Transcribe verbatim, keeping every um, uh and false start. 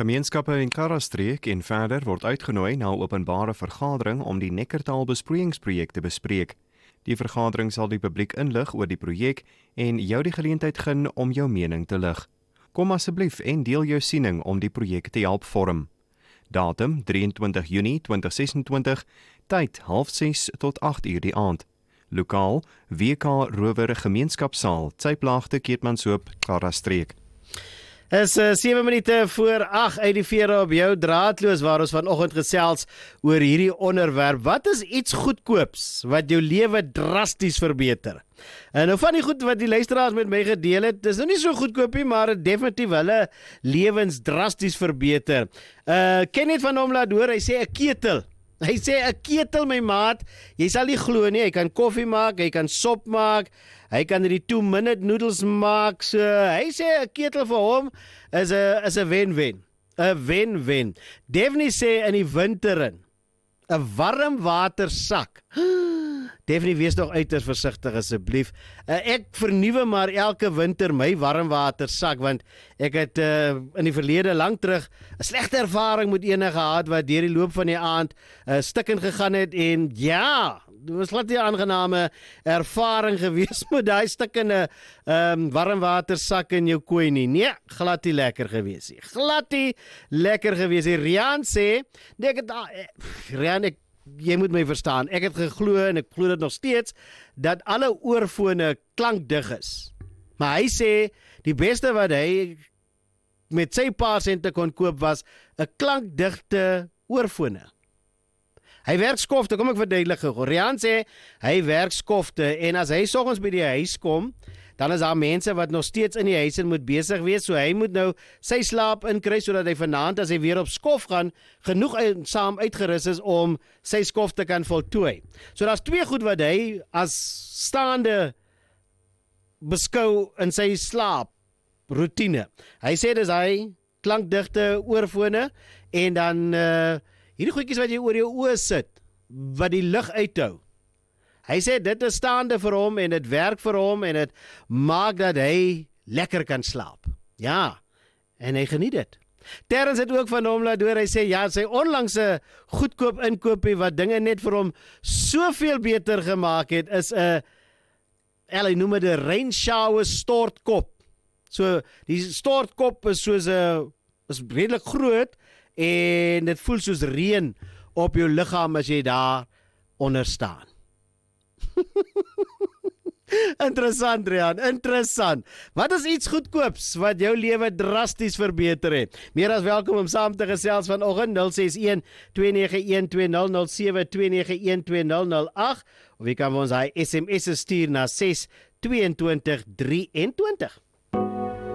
Gemeenskappe in Karastreek en verder word uitgenooi na 'n openbare vergadering om die Nekkertaal besproeiingsprojek te bespreek. Die vergadering sal die publiek inlig oor die projek en jou die geleentheid gun om jou mening te lig. Kom asseblief en deel jou siening om die projek te help vorm. Datum drieëntwintig Junie tweeduisend sesentwintig, tyd half ses tot agt uur die aand. Lokaal W K Rower Gemeenskapsaal, Tsyplaagte Keetmanshoop, Karastreek. Is uh, sewe minute voor agt uit die vere op jou draadloos waar ons vanoggend gesels oor hierdie onderwerp. Wat is iets goedkoops wat jou lewe drasties verbeter? En nou van die goed wat die luisteraars met my gedeel het, is nou nie so goedkoopie, maar het definitief hulle lewens drasties verbeter. Uh, Kenneth van hom laat hoor, hy sê 'n ketel. Hy sê 'n ketel my maat, jy sal nie glo nie, hy kan koffie maak, hy kan sop maak, hy kan die two minute noodles maak, so hy sê 'n ketel vir hom is 'n is 'n wen-wen, 'n wen-wen. Devnie sê in die winter in, 'n warm watersak. Devnie, wees nog uiters versigtig asseblief. Uh, ek vernuwe maar elke winter my warmwatersak, want ek het uh, in die verlede lang terug 'n slegte ervaring met ene gehad wat deur die loop van die aand uh, stikken gegaan het en ja, dit was glad nie 'n aangename ervaring gewees met daai stikkende um, warmwatersak in jou kooi nie. Nee, glad nie lekker gewees nie. Glad nie lekker gewees nie. Rian sê, nee, ek het, uh, Rian, ek jy moet my verstaan, ek het geglo en ek glo dit nog steeds, dat alle oorfone klankdig is. Maar hy sê, die beste wat hy met sy paar sente kon koop was 'n klankdigte oorfone. Hy werk skofte, kom ek verduidelik gou. Rian sê, hy werk skofte en as hy soggens by die huis kom, dan is daar mense wat nog steeds in die huis en moet besig wees, so hy moet nou sy slaap inkry, sodat hy vanaand, as hy weer op skof gaan, genoeg uit, saam uitgerus is om sy skof te kan voltooi. So daar's twee goed wat hy as staande beskou in sy slaap routine. Hy sê dis hy klankdigte oorfone en dan uh, hierdie goedjies wat jy oor jou oë sit, wat die lig uithou. Hy sê dit is staande vir hom en dit werk vir hom en dit maak dat hy lekker kan slaap. Ja, en hy geniet dit. Terrence het ook van hom laat hoor, hy sê ja, sy onlangse goedkoop inkoopie wat dinge net vir hom soveel beter gemaak het, is 'n hy noem dit 'n rain shower stortkop. So die stortkop is soos 'n is redelik groot en dit voel soos reën op jou liggaam as jy daar onder staan. Interessant, Rian, interessant. Wat is iets goedkoops wat jou lewe drasties verbeter het? Meer as welkom om saam te gesels vanoggend nul ses een twee nege een twee nul nul sewe twee nege een twee nul nul agt of jy kan ons hy S M S stuur na ses twee twee drie twee.